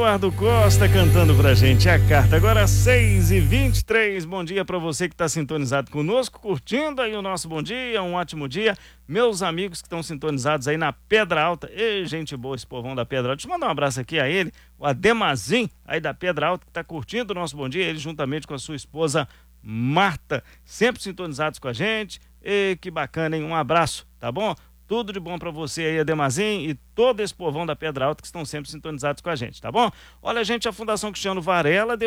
Eduardo Costa cantando pra gente a carta. Agora 6h23. Bom dia pra você que tá sintonizado conosco, curtindo aí o nosso bom dia, um ótimo dia. Meus amigos que estão sintonizados aí na Pedra Alta. Ei, gente boa, esse povão da Pedra Alta. Deixa eu mandar um abraço aqui a ele, o Ademazim, aí da Pedra Alta, que tá curtindo o nosso bom dia. Ele juntamente com a sua esposa Marta, sempre sintonizados com a gente. E que bacana, hein? Um abraço, tá bom? Tudo de bom pra você aí, Ademazim, e todo esse povão da Pedra Alta que estão sempre sintonizados com a gente, tá bom? Olha, gente, a Fundação Cristiano Varela